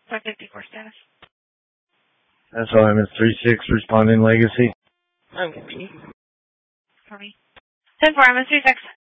554 status. SOM is 36 responding legacy. Okay. For me. 10-4, MS 36.